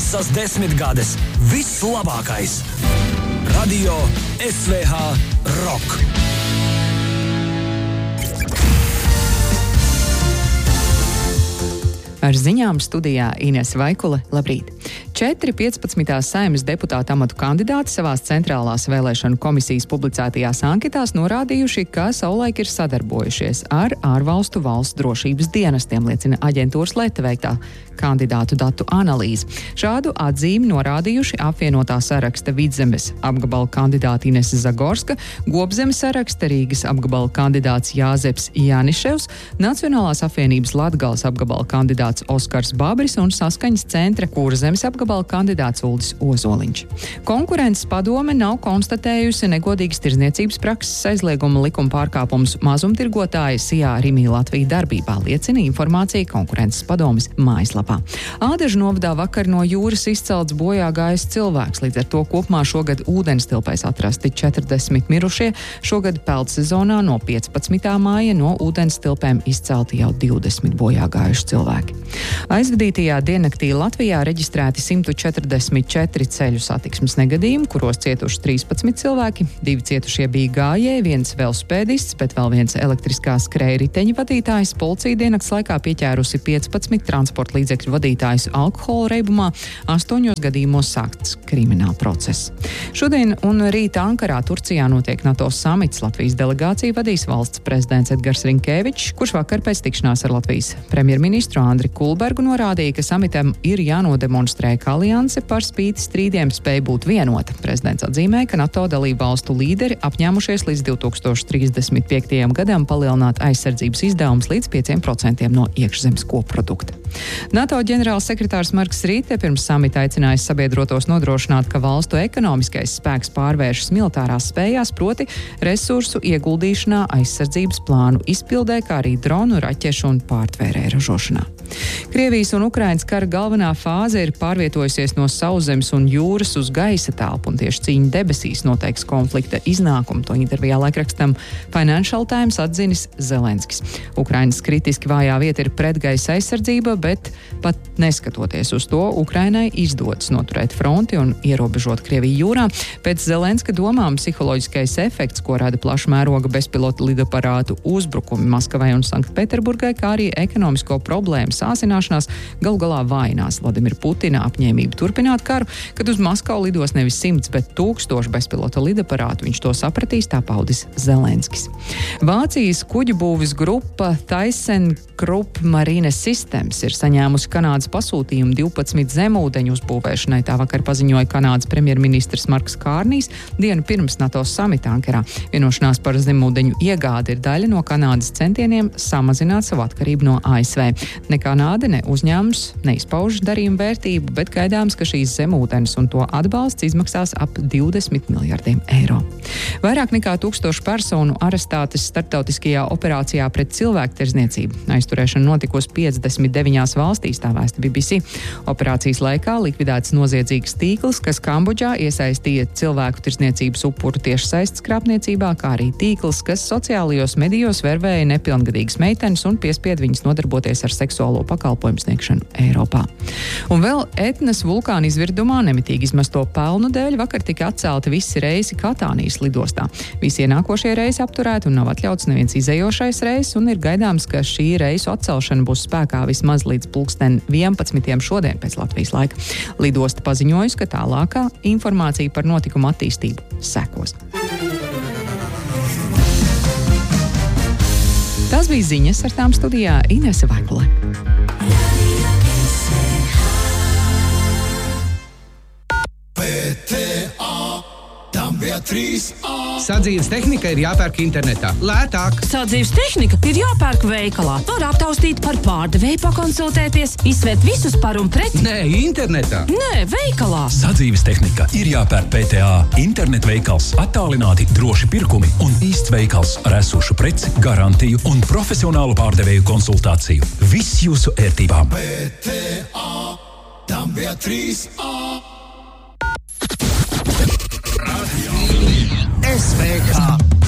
Visas 10 gades. Viss labākais. Radio SVH Rock. Ar ziņām studijā Inese Vaikule. Labrīt! 4 15. Saeimas deputātu amatu kandidāti savās centrālās vēlēšanu komisijas publicētajās anketās norādījuši, ka savulaik ir sadarbojušies ar ārvalstu valsts drošības dienestiem, liecina aģentūras Leta veiktā kandidātu datu analīze. Šādu atzīmi norādījuši apvienotā saraksta Vidzemes apgabala kandidāti Inese Zagorska, Gobzemes saraksta Rīgas apgabala kandidāts Jāzeps Janiševs, Nacionālās apvienības Latgales apgabala kandidāts Oskars Babris un Saskaņas centra Kurzemes apgabala kandidāts Uldis Ozoliņš. Konkurences padome nav konstatējusi negodīgas tirdzniecības prakses aizlieguma likuma pārkāpumus mazumtirgotāja Sijā Rimī Latvija darbībā, liecina informācija konkurences padomes mājaslapā. Ādažu novadā vakar no jūras izcelts bojā gājis cilvēks, līdz ar to kopumā šogad ūdenstilpēs atrasti 40 mirušie, šogad peldsezonā no 15. māja no ūdenstilpēm izcelti jau 20 bojā gājuši cilvēki. Aizvadītajā diennaktī Latvijā reģistrēti 144 ceļu satiksmes negadījumi, kuros cietuši 13 cilvēki, 2 cietušie bija gājēji, 1 velosipēdists, bet vēl 1 elektriskā skrēja riteņa vadītājs. Policija diennakts laikā pieķērusi 15 transporta līdzekļu vadītājus alkohola reibumā, 8 gadījumos sākts krimināla process. Šodien un rīt Ankarā, Turcijā notiek NATO samits. Latvijas delegāciju vadīs valsts prezidents Edgars Rinkēvičs, kurš vakar pēc tikšanās ar Latvijas premjerministru Andri Kulbergu norādīja, ka samitam ir jānodemonstrē, ka alianse par spīti strīdiem spēj būt vienota. Prezidents atzīmēja, ka NATO dalību valstu līderi apņēmušies līdz 2035. gadam palielināt aizsardzības izdevumus līdz 5% no iekšzemes koprodukta. NATO ģenerālsekretārs Marks Rīte pirms samita aicinājis sabiedrotos nodrošināt, ka valstu ekonomiskais spēks pārvēršas militārās spējās, proti resursu ieguldīšanā, aizsardzības plānu izpildē, kā arī dronu, raķešu un pārtvērēju ražošanā. Krievijas un Ukrainas kara galvenā fāze ir pārvietojusies no sauszemes un jūras uz gaisa telpu, un tieši cīņa debesīs noteiks konflikta iznākumu. To intervijā laikrakstam Financial Times atzinis Zelenskis. Ukrainas kritiski vājā vieta ir pretgaisa aizsardzība, bet pat neskatoties uz to, Ukrainai izdodas noturēt fronti un ierobežot Krieviju jūrā. Pēc Zelenska domām psiholoģiskais efekts, ko rada plaša mēroga bezpilota lidaparātu uzbrukumi Maskavai un Sanktpēterburgai, kā arī ekonomisko problēmu sāsināšanās, galu galā vainās Vladimira Putina apņēmību turpināt karu, kad uz Maskavu lidos nevis 100, bet 1000 bezpilota lidaparātu. Viņš to sapratīs, tā paudis Zelenskis. Vācijas kuģu būvis grupa ThyssenKrupp Marine Systems ir saņēmusi Kanādas pasūtījumu 12 zemūdeņu uzbūvēšanai. Tā vakar paziņoja Kanādas premjerministrs Marks Kārnijs dienu pirms NATO samita Ankarā. Vienošanās par zemūdeņu iegādi ir daļa no Kanādas centieniem samazināt savu atkarību no ASV. Ne Kanāda, ne uzņēmums neizpauž darījuma vērtību, bet gaidāms, ka šīs zemūdens un to atbalsts izmaksās ap 20 miljardiem eiro. Vairāk nekā 1000 personu arestētas starptautiskajā operācijā pret cilvēktirdzniecību. Aizturēšana notikusi 59 valstīs, tā vēsta BBC. Operācijas laikā likvidēts noziedzīgs tīkls, kas Kambodžā iesaistīja cilvēku tirdzniecības upuru tiešsaistes krāpniecībā, kā arī tīkls, kas sociālajos medijos vervēja nepilngadīgas meitenes un piespied viņas nodarboties ar seksuālo pakalpojumu sniegšanu Eiropā. Un vēl Etnas vulkāna izvirdumā nemitīgi izmesto pelnu dēļ vakar tika atcelti visi reisi Katānijas lidostā. Visi ienākošie reisi apturēti un nav atļauts neviens izējošais reiss, un ir gaidāms, ka šī reisu atcelšana būs spēkā vismaz līdz 11. šodien pēc Latvijas laika. Lidosta paziņojusi, ka tālākā informācija par notikumu attīstību sekos. Tas bija ziņas, ar tām studijā Inese Vaikule. Sadzīves tehnika ir jāpērk internetā. Lētāk. Sadzīves tehnika ir jāpērk veikalā. Var aptaustīt, par pārdevēju pakonsultēties, izsvērt visus par un pret. Nē, internetā. Nē, veikalā. Sadzīves tehnika ir jāpērk PTA. Internetveikals, attālināti droši pirkumi un īsts veikals ar esošu preci, garantiju un profesionālu pārdevēju konsultāciju. Viss jūsu ērtībām. PTA. Tam bija 3A. SVH